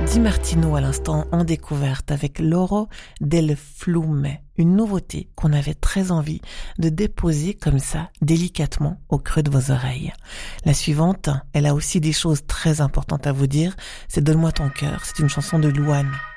Di Martino à l'instant en découverte avec Loro del Flume, une nouveauté qu'on avait très envie de déposer comme ça, délicatement, au creux de vos oreilles. La suivante, elle a aussi des choses très importantes à vous dire, c'est Donne-moi ton cœur, c'est une chanson de Louane.